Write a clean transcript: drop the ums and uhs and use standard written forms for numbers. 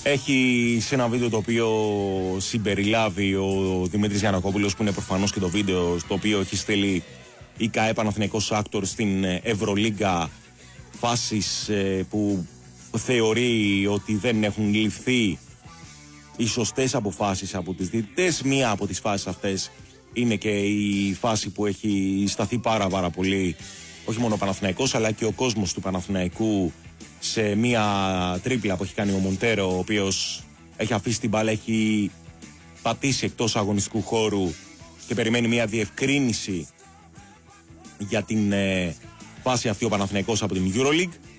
Έχει σε ένα βίντεο το οποίο συμπεριλάβει ο Δημήτρης Γιαννακόπουλος, που είναι προφανώς και το βίντεο στο οποίο έχει στείλει η ΚΑΕ Παναθηναϊκός Άκτορ στην Ευρωλίγκα, φάσεις που θεωρεί ότι δεν έχουν ληφθεί οι σωστές αποφάσεις από τις διαιτητές. Μία από τις φάσεις αυτές είναι και η φάση που έχει σταθεί πάρα πολύ, όχι μόνο ο Παναθηναϊκός αλλά και ο κόσμος του Παναθηναϊκού, σε μία τρίπλα που έχει κάνει ο Μοντέρο, ο οποίος έχει αφήσει την μπάλα, έχει πατήσει εκτός αγωνιστικού χώρου και περιμένει μία διευκρίνηση για την φάση αυτή ο Παναθηναϊκός από την EuroLeague.